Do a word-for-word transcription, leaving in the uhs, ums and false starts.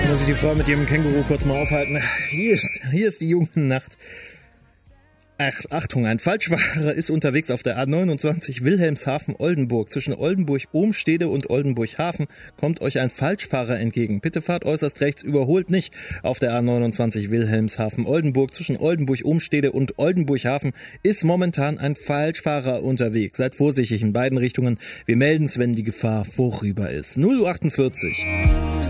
Muss ich die Frau mit ihrem Känguru kurz mal aufhalten. Hier ist, hier ist die Jugendnacht. Ach, Achtung, ein Falschfahrer ist unterwegs auf der A neunundzwanzig Wilhelmshaven-Oldenburg. Zwischen Oldenburg-Ohmstede und Oldenburg-Hafen kommt euch ein Falschfahrer entgegen. Bitte fahrt äußerst rechts, überholt nicht. Auf der A neunundzwanzig Wilhelmshaven-Oldenburg zwischen Oldenburg-Ohmstede und Oldenburg-Hafen ist momentan ein Falschfahrer unterwegs. Seid vorsichtig in beiden Richtungen. Wir melden's, wenn die Gefahr vorüber ist. null Uhr achtundvierzig.